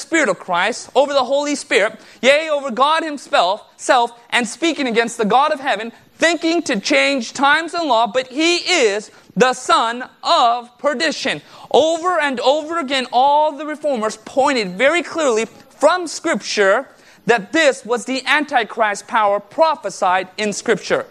Spirit of Christ, over the Holy Spirit, yea, over God himself, and speaking against the God of heaven, thinking to change times and law, but he is the son of perdition. Over and over again, all the reformers pointed very clearly from Scripture that this was the Antichrist power prophesied in Scripture.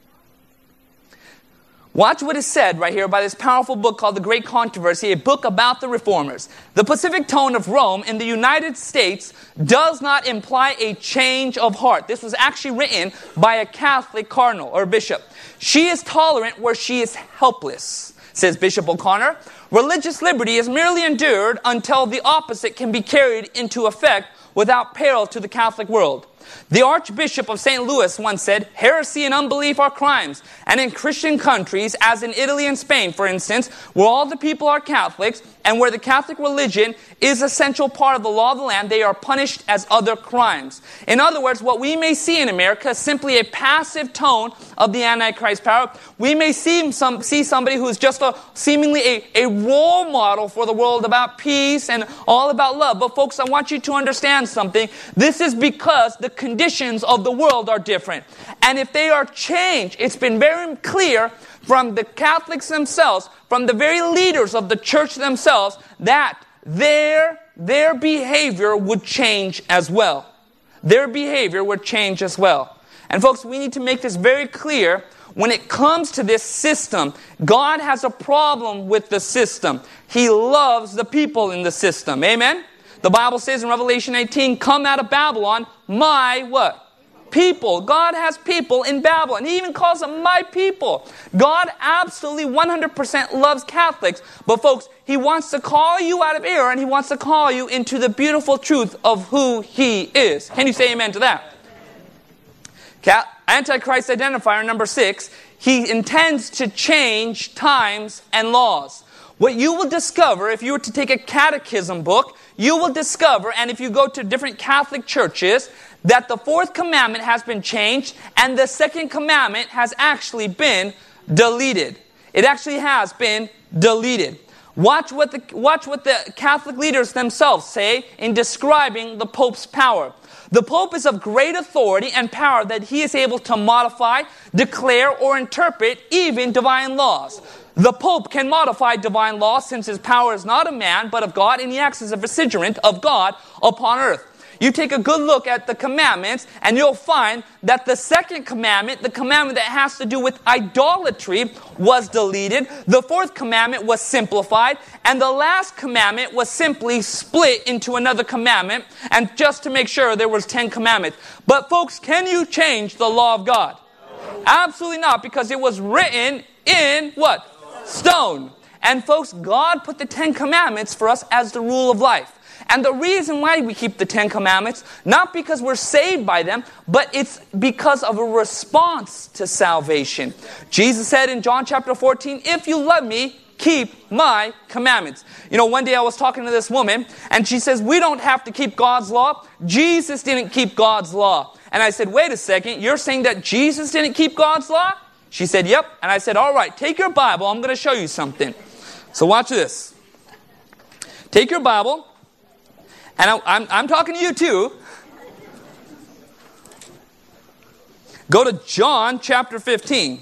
Watch what is said right here by this powerful book called The Great Controversy, a book about the reformers. The Pacific tone of Rome in the United States does not imply a change of heart. This was actually written by a Catholic cardinal or bishop. She is tolerant where she is helpless, says Bishop O'Connor. Religious liberty is merely endured until the opposite can be carried into effect without peril to the Catholic world. The Archbishop of St. Louis once said, heresy and unbelief are crimes. And in Christian countries, as in Italy and Spain, for instance, where all the people are Catholics, and where the Catholic religion is an essential part of the law of the land, they are punished as other crimes. In other words, what we may see in America is simply a passive tone of the Antichrist power. We may see somebody who is just seemingly a role model for the world about peace and all about love. But folks, I want you to understand something. This is because the conditions of the world are different. And if they are changed, it's been very clear from the Catholics themselves, from the very leaders of the church themselves, that their behavior would change as well. Their behavior would change as well. And folks, we need to make this very clear. When it comes to this system, God has a problem with the system. He loves the people in the system. Amen? The Bible says in Revelation 18, come out of Babylon, my what? People. God has people in Babylon. He even calls them my people. God absolutely 100% loves Catholics. But folks, He wants to call you out of error, and He wants to call you into the beautiful truth of who He is. Can you say amen to that? Antichrist identifier number 6. He intends to change times and laws. What you will discover if you were to take a catechism book, you will discover, and if you go to different Catholic churches, that the 4th commandment has been changed and the 2nd commandment has actually been deleted. It actually has been deleted. Watch what the Catholic leaders themselves say in describing the Pope's power. The Pope is of great authority and power that he is able to modify, declare, or interpret even divine laws. The Pope can modify divine law since his power is not of man but of God, and he acts as a vicegerent of God upon earth. You take a good look at the commandments and you'll find that the 2nd commandment, the commandment that has to do with idolatry, was deleted. The 4th commandment was simplified, and the last commandment was simply split into another commandment, and just to make sure there was 10 commandments. But folks, can you change the law of God? No. Absolutely not, because it was written in what? Stone. And folks, God put the 10 commandments for us as the rule of life. And the reason why we keep the 10 commandments, not because we're saved by them, but it's because of a response to salvation. Jesus said in John chapter 14, if you love me, keep my commandments. You know, one day I was talking to this woman, and she says, we don't have to keep God's law. Jesus didn't keep God's law. And I said, wait a second, you're saying that Jesus didn't keep God's law? She said, yep. And I said, all right, take your Bible. I'm going to show you something. So watch this. Take your Bible. And I'm talking to you too. Go to John chapter 15.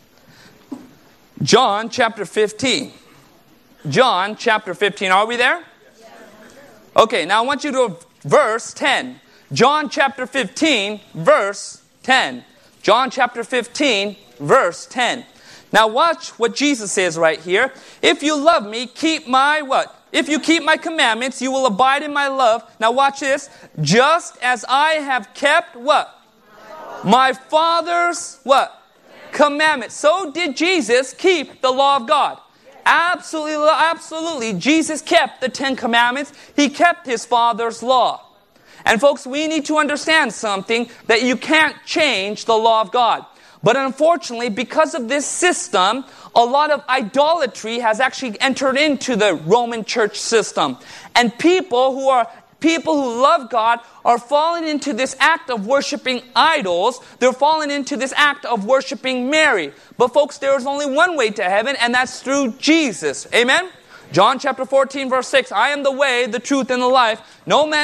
John chapter 15. John chapter 15. Are we there? Okay, now I want you to verse 10. John chapter 15, verse 10. John chapter 15, verse 10. Now watch what Jesus says right here. If you love me, keep my what? If you keep my commandments, you will abide in my love. Now watch this. Just as I have kept what? My Father's what? Commandments. So did Jesus keep the law of God. Absolutely. Jesus kept the 10 commandments. He kept his Father's law. And folks, we need to understand something, that you can't change the law of God. But unfortunately, because of this system, a lot of idolatry has actually entered into the Roman church system. And people who love God are falling into this act of worshiping idols. They're falling into this act of worshiping Mary. But folks, there is only one way to heaven, and that's through Jesus. Amen? John chapter 14, verse 6, I am the way, the truth, and the life. No man